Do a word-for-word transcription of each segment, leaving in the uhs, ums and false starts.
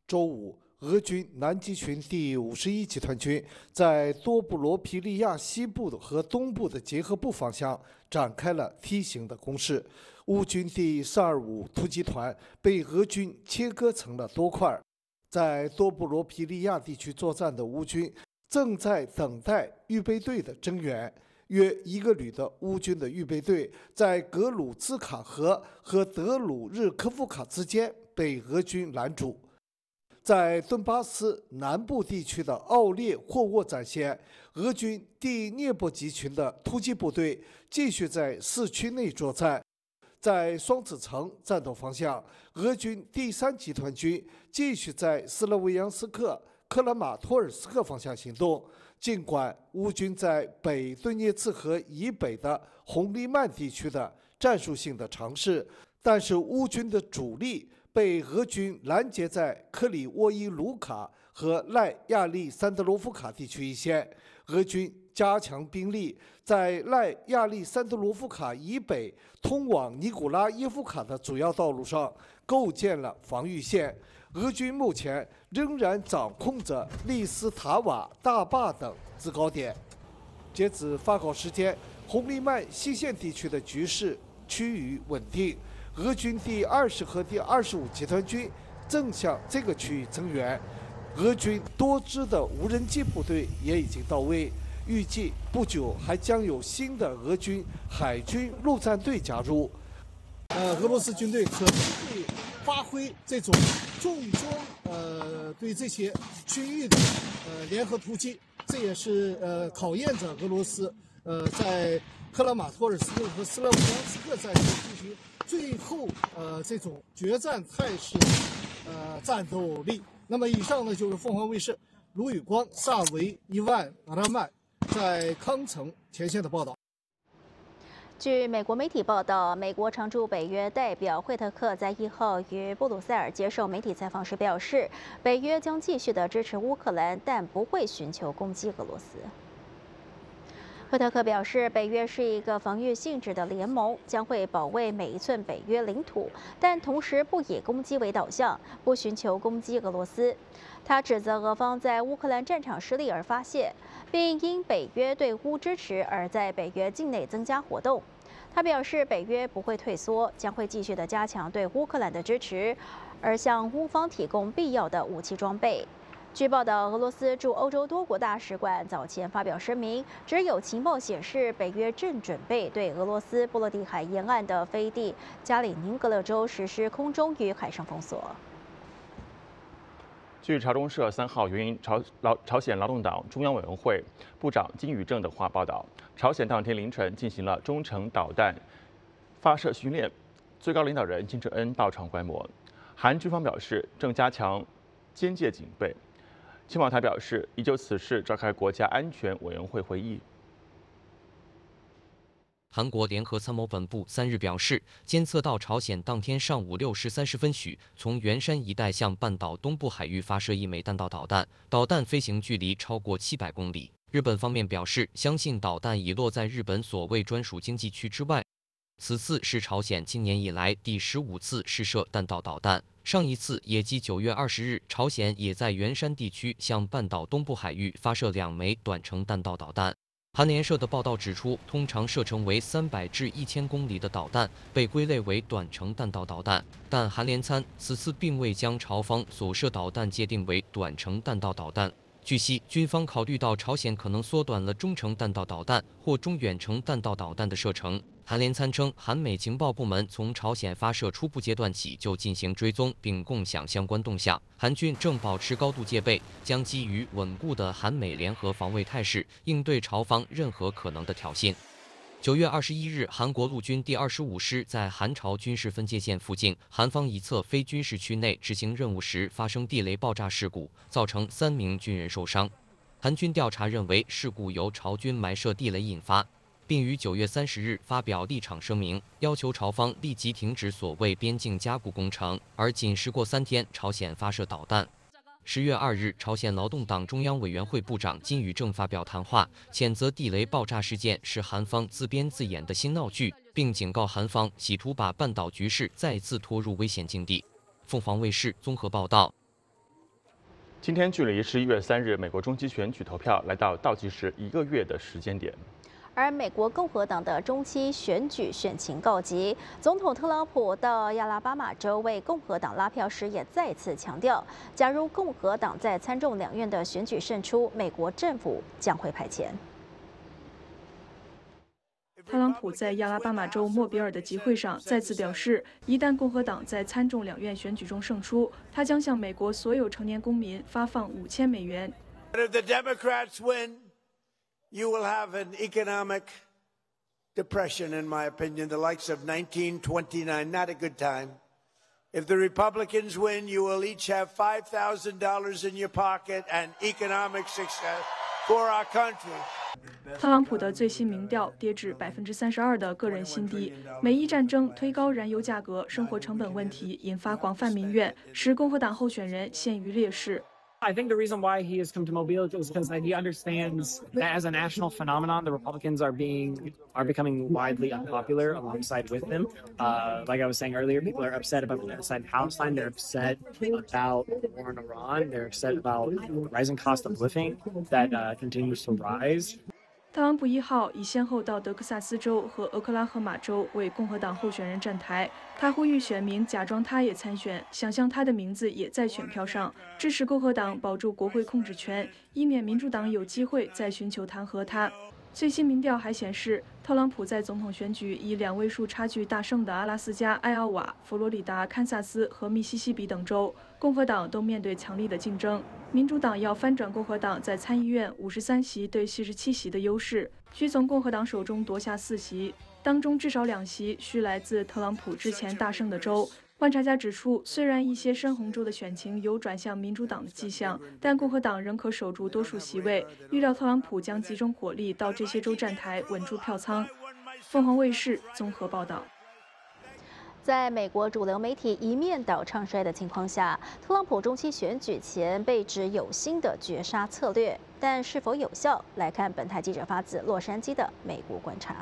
周五，俄军南极群第五十一集团军在多布罗皮利亚西部和东部的结合部方向展开了梯形的攻势。乌军第四二五突击团被俄军切割成了多块。在多布罗皮利亚地区作战的乌军正在等待预备队的增援。约一个旅的乌军的预备队在格鲁兹卡河和德鲁日科夫卡之间被俄军拦阻。在顿巴斯南部地区的奥列霍沃战线，俄军第聂波集群的突击部队继续在市区内作战。在双子城战斗方向，俄军第三集团军继续在斯洛维扬斯克、克拉马托尔斯克方向行动。尽管乌军在北顿涅茨河以北的红利曼地区的战术性的尝试，但是乌军的主力被俄军拦截在克里沃伊卢卡和赖亚利桑德罗夫卡地区一线。俄军加强兵力，在赖亚利桑德罗夫卡以北通往尼古拉耶夫卡的主要道路上构建了防御线。俄军目前仍然掌控着利斯塔瓦大坝等制高点。截止发稿时间，红利曼西线地区的局势趋于稳定。俄军第二十和第二十五集团军正向这个区域增援，俄军多支的无人机部队也已经到位，预计不久还将有新的俄军海军陆战队加入。 呃，俄罗斯军队可能会发挥这种重装呃对这些区域的呃联合突击，这也是呃考验着俄罗斯呃在克拉马托尔斯克和斯拉维扬斯克战线地区最后呃这种决战态势的呃战斗力。那么以上呢就是凤凰卫视卢宇光、萨维、伊万、阿拉曼在康城前线的报道。 据美国媒体报道，美国常驻北约代表惠特克在一号于布鲁塞尔接受媒体采访时表示，北约将继续的支持乌克兰，但不会寻求攻击俄罗斯。惠特克表示，北约是一个防御性质的联盟，将会保卫每一寸北约领土，但同时不以攻击为导向，不寻求攻击俄罗斯。他指责俄方在乌克兰战场失利而发泄，并因北约对乌支持而在北约境内增加活动。他表示，北约不会退缩，将会继续的加强对乌克兰的支持，而向乌方提供必要的武器装备。据报道，俄罗斯驻欧洲多国大使馆早前发表声明，指有情报显示，北约正准备对俄罗斯波罗的海沿岸的飞地加里宁格勒州实施空中与海上封锁。 据朝中社三号援引朝劳朝鲜劳动党中央委员会部长金宇正的话报道，朝鲜当天凌晨进行了中程导弹发射训练，最高领导人金正恩到场观摩。韩军方表示，正加强边界警备。青瓦台表示，已就此事召开国家安全委员会会议。 韩国联合参谋本部三日表示，监测到朝鲜当天上午六时三十分许，从元山一带向半岛东部海域发射一枚弹道导弹，导弹飞行距离超过七百公里。日本方面表示，相信导弹已落在日本所谓专属经济区之外。此次是朝鲜今年以来第十五次试射弹道导弹。上一次也即九月二十日，朝鲜也在元山地区向半岛东部海域发射两枚短程弹道导弹。韩联社的报道指出，通常射程为三百至一千公里的导弹被归类为短程弹道导弹，但韩联参此次并未将朝方所射导弹界定为短程弹道导弹。据悉，军方考虑到朝鲜可能缩短了中程弹道导弹或中远程弹道导弹的射程。韩联参称，韩美情报部门从朝鲜发射初步阶段起就进行追踪并共享相关动向，韩军正保持高度戒备，将基于稳固的韩美联合防卫态势，应对朝方任何可能的挑衅。九月二十一日，韩国陆军第二十五师在韩朝军事分界线附近韩方一侧非军事区内执行任务时发生地雷爆炸事故，造成三名军人受伤。韩军调查认为事故由朝军埋设地雷引发，并于九月三十日发表立场声明，要求朝方立即停止所谓边境加固工程。而仅时过三天，朝鲜发射导弹。十月二日，朝鲜劳动党中央委员会部长金宇正发表谈话，谴责地雷爆炸事件是韩方自编自演的新闹剧，并警告韩方企图把半岛局势再次拖入危险境地。凤凰卫视综合报道。 今天距离十一月三日美国中期选举投票来到倒计时一个月的时间点。 而美国共和党的中期选举选情告急，总统特朗普到亚拉巴马州为共和党拉票时，也再次强调，假如共和党在参众两院的选举胜出，美国政府将会派遣。 特朗普在亚拉巴马州莫比尔的集会上再次表示，一旦共和党在参众两院选举中胜出，他将向美国所有成年公民发放五千美元。 If the Democrats win, you will have an economic depression, in my opinion, the likes of nineteen twenty-nine. Not a good time. If the Republicans win, you will each have five thousand dollars in your pocket and economic success for our country. 特朗普的最新民调跌至百分之三十二的个人新低。美伊战争推高燃油价格、生活成本问题，引发广泛民怨，使共和党候选人陷于劣势。 I think the reason why he has come to Mobile is because he understands that as a national phenomenon, the Republicans are being are becoming widely unpopular alongside with him. Uh, like I was saying earlier, people are upset about the genocide in Palestine. They're upset about the war in Iran. They're upset about the rising cost of living that uh, continues to rise. 特朗普一号已先后到德克萨斯州和俄克拉荷马州为共和党候选人站台。他呼吁选民假装他也参选，想象他的名字也在选票上，支持共和党保住国会控制权，以免民主党有机会再寻求弹劾他。最新民调还显示，特朗普在总统选举以两位数差距大胜的阿拉斯加、艾奥瓦、佛罗里达、堪萨斯和密西西比等州，共和党都面对强力的竞争。 民主党要翻转共和党在参议院五十三席对四十七席的优势，需从共和党手中夺下四席，当中至少两席需来自特朗普之前大胜的州。观察家指出，虽然一些深红州的选情有转向民主党的迹象，但共和党仍可守住多数席位。预料特朗普将集中火力到这些州站台，稳住票仓。凤凰卫视综合报道。 在美国主流媒体一面倒唱衰的情况下，特朗普中期选举前被指有新的绝杀策略，但是否有效？来看本台记者发自洛杉矶的美国观察。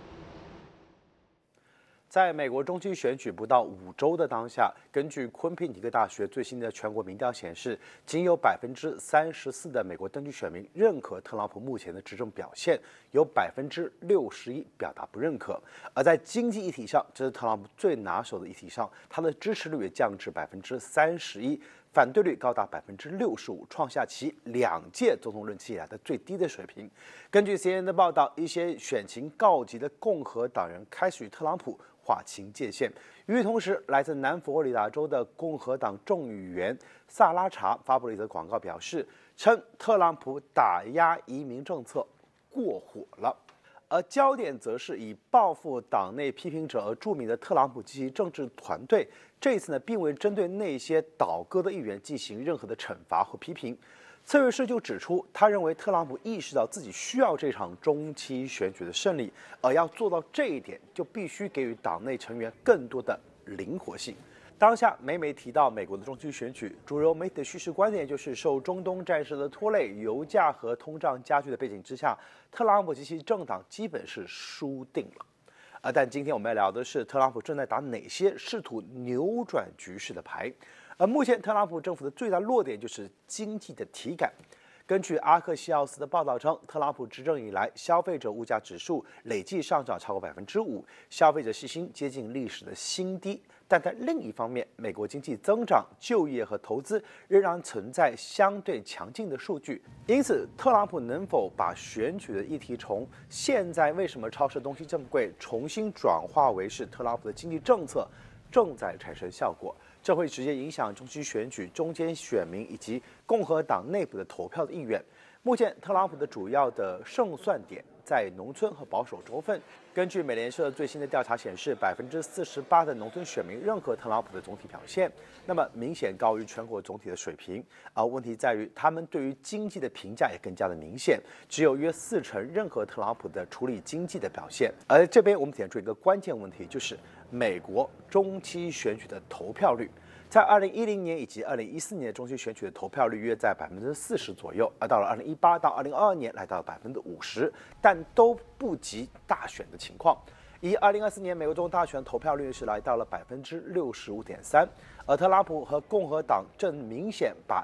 在美国中期选举不到五周的当下，根据昆平尼克大学最新的全国民调显示，仅有百分之三十四的美国登记选民认可特朗普目前的执政表现，有百分之六十一表达不认可。而在经济议题上，这是特朗普最拿手的议题上，他的支持率也降至百分之三十一，反对率高达百分之六十五，创下其两届总统任期以来的最低的水平。根据 C N N 的报道，一些选情告急的共和党人开始与特朗普 划清界限。与此同时，来自南佛罗里达州的共和党众议员萨拉查发布了一则广告，表示称特朗普打压移民政策过火了。而焦点则是以报复党内批评者而著名的特朗普及其政治团队，这一次呢，并未针对那些倒戈的议员进行任何的惩罚和批评。 策略师就指出，他认为特朗普意识到自己需要这场中期选举的胜利，而要做到这一点，就必须给予党内成员更多的灵活性。当下，每每提到美国的中期选举，主流媒体的叙事观点就是受中东战事的拖累、油价和通胀加剧的背景之下，特朗普及其政党基本是输定了。而但今天我们要聊的是，特朗普正在打哪些试图扭转局势的牌？ 而目前，特朗普政府的最大弱点就是经济的体感。根据阿克西奥斯的报道称，特朗普执政以来，消费者物价指数累计上涨超过百分之五，消费者信心接近历史的新低。但在另一方面，美国经济增长、就业和投资仍然存在相对强劲的数据。因此，特朗普能否把选举的议题从现在为什么超市东西这么贵，重新转化为是特朗普的经济政策正在产生效果？ 这会直接影响中期选举中间选民以及共和党内部的投票的意愿。目前，特朗普的主要的胜算点在农村和保守州份。根据美联社最新的调查显示，百分之四十八的农村选民认可特朗普的总体表现，那么明显高于全国总体的水平。而问题在于，他们对于经济的评价也更加的明显，只有约四成认可特朗普的处理经济的表现。而这边我们点出一个关键问题，就是美国中期选举的投票率。 在二零一零年以及二零一四年中期选举的投票率约在百分之四十左右，而到了二零一八到二零二二年来到了百分之五十，但都不及大选的情况。以二零二四年美国总统大选投票率是来到了百分之六十五点三，而特朗普和共和党正明显把